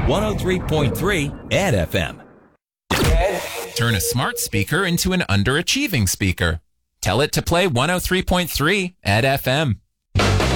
103.3 Ed FM. Turn a smart speaker into an underachieving speaker. Tell it to play 103.3 Ed FM.